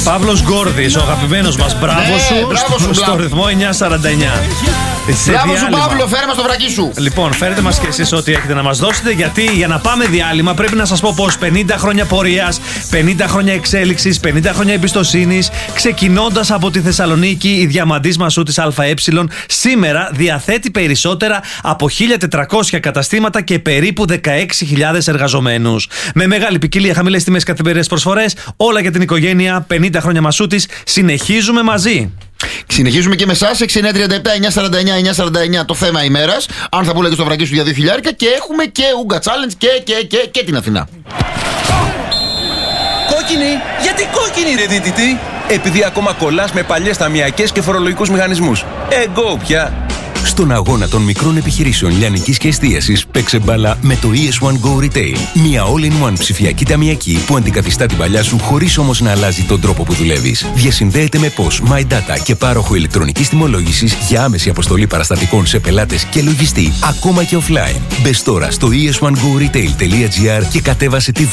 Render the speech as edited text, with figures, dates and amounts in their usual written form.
Παύλος Γκόρδης, ο αγαπημένος μας. Μπράβο σου, στο ρυθμό 949. Μπράβο σου, Παύλο, φέρε μας το βρακί σου. Λοιπόν, φέρετε μας και εσείς ό,τι έχετε να μας δώσετε, γιατί για να πάμε διάλειμμα πρέπει να σας πω πως 50 χρόνια πορείας, 50 χρόνια εξέλιξης, 50 χρόνια εμπιστοσύνης, ξεκινώντας από τη Θεσσαλονίκη, η Διαμαντής Μασούτης ΑΕ σήμερα διαθέτει περισσότερα από 1.400 καταστήματα και περίπου 16.000 εργαζομένους. Με μεγάλη ποικιλία, χαμηλές τιμές, καθημερινές προσφορές, όλα για την οικογένεια. 50 χρόνια Μασούτης, συνεχίζουμε μαζί. Συνεχίζουμε και με εσάς. 6937-949-949 το θέμα ημέρας. Αν θα πουλετε στο βρακί σου για 2.000 και έχουμε και Ούγκα Challenge και την Αθηνά. Κόκκινη! Γιατί κόκκινη, ρε δίτητη? Επειδή ακόμα κολλάς με παλιές ταμιακές και φορολογικούς μηχανισμούς. Εγώ πια! Στον αγώνα των μικρών επιχειρήσεων λιανικής και εστίασης, παίξε μπάλα με το ES1 Go Retail. Μια all-in-one ψηφιακή ταμιακή που αντικαθιστά την παλιά σου χωρίς όμως να αλλάζει τον τρόπο που δουλεύεις. Διασυνδέεται με POS, My Data και πάροχο ηλεκτρονικής τιμολόγησης για άμεση αποστολή παραστατικών σε πελάτες και λογιστή, ακόμα και offline. Μπες τώρα στο es1goretail.gr και κατέβασε τη